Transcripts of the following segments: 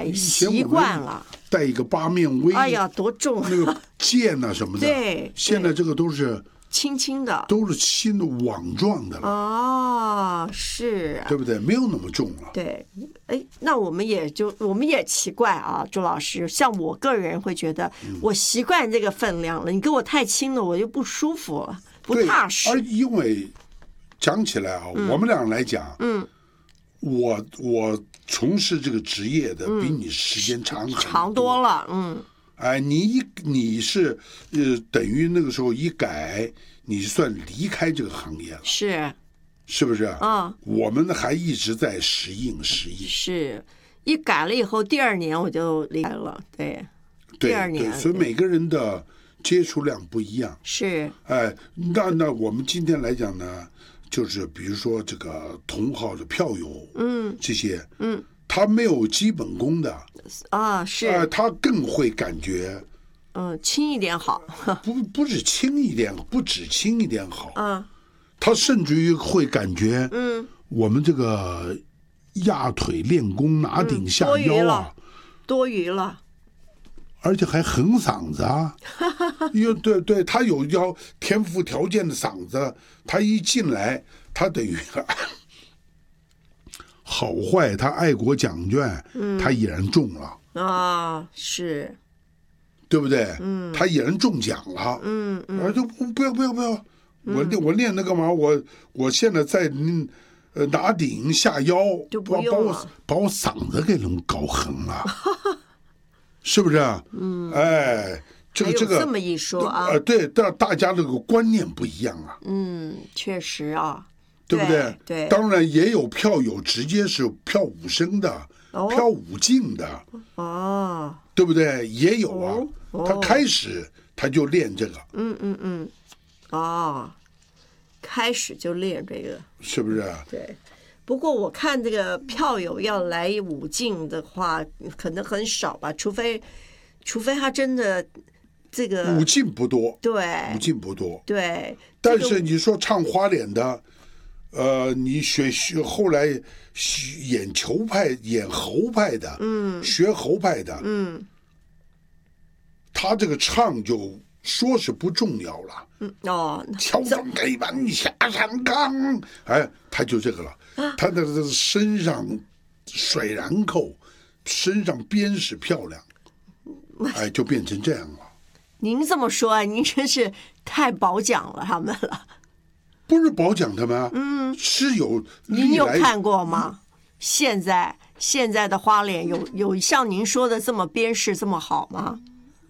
对，习惯了。 带一个八面威， 哎呀，多重那个剑啊什么的。 对， 现在这个都是轻轻的， 都是轻的网状的了。 哦，是， 对不对？没有那么重了。 对，哎，那我们也奇怪啊，朱老师，像我个人会觉得，我习惯这个分量了，你给我太轻了，我就不舒服了，不踏实。 而因为讲起来啊，我们俩来讲，我从事这个职业的比你时间长多了， 哎，你是等于那个时候一改，你算离开这个行业了，是不是？我们还一直在适应， 是一改了以后，第二年我就离开了，对，第二年， 所以每个人的接触量不一样， 是， 哎，那我们今天来讲呢，就是比如说这个同号的票友，这些，他没有基本功的啊，是， 他更会感觉， 轻一点好， 不是轻一点，不止轻一点好，他甚至于会感觉，我们这个压腿练功拿顶下腰啊， 多余了。 而且还哼嗓子啊，对，他有要天赋条件的嗓子，他一进来，他等于好坏，他爱国奖券，他已然中了啊，是， 对不对？他已然中奖了，就不要，我练那干嘛？我现在在拿顶下腰， 就不用了， 把我嗓子给弄搞横了。是不是啊？哎，这个这么一说啊， 对，大家那个观念不一样啊。 确实啊， 对不对？ 对， 当然也有票友直接是票武生的，票武进的，对不对？也有啊。他开始他就练这个， 开始就练这个， 是不是？ 对。不过我看这个票友要来武进的话，可能很少吧，除非他真的这个武进不多， 对， 武进不多， 对。 但是你说唱花脸的，你学后来演球派、演侯派的，学侯派的，他这个唱就说是不重要了，敲钟给板下山岗，哎，他就这个了。他的身上甩然扣，身上鞭是漂亮，哎，就变成这样了。 您这么说，您真是太褒奖了他们了。 不是褒奖他们，是有。 您有看过吗？现在的花脸有像您说的这么鞭势这么好吗？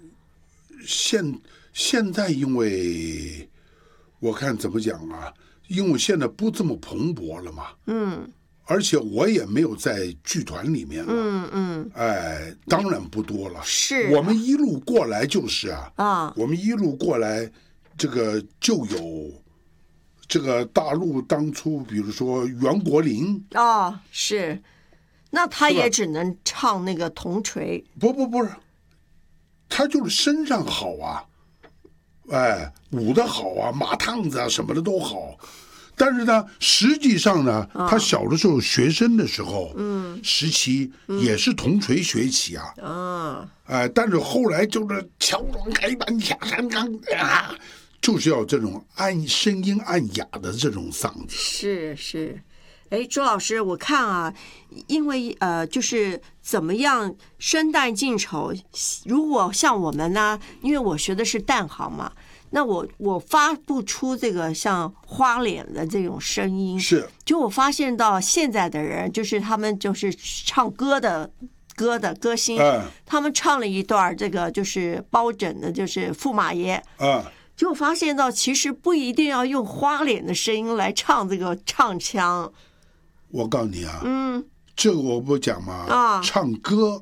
现在因为我看怎么讲啊？因为现在不这么蓬勃了嘛，而且我也没有在剧团里面了，哎，当然不多了。 是， 我们一路过来就是我们一路过来，这个就有这个大陆当初，比如说袁国林是，那他也只能唱那个铜锤， 不是，他就是身上好啊。哎，舞得好啊，马趟子啊什么的都好，但是呢，实际上呢，他小的时候学生的时候，时期也是铜锤学起啊，哎，但是后来就是敲钟开板下山岗啊，就是要这种声音暗哑的这种嗓子， 是。哎，朱老师，我看啊，因为就是怎么样生旦净丑，如果像我们呢，因为我学的是旦行嘛，那我发不出这个像花脸的这种声音， 是， 就我发现到现在的人，就是他们就是唱歌的歌星，他们唱了一段这个就是包拯的，就是驸马爷，就发现到其实不一定要用花脸的声音来唱这个唱腔。 我告诉你啊，这个我不讲嘛，唱歌，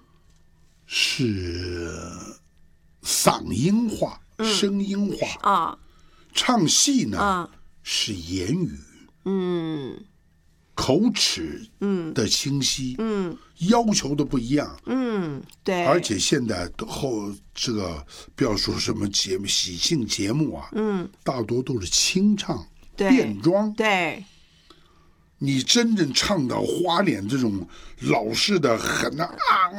是嗓音化、声音化唱戏呢，是言语，口齿，的清晰，要求的不一样， 对， 而且现在这个不要说什么喜庆节目啊，大多都是清唱、变装， 对。 你真正唱到花脸这种老式的很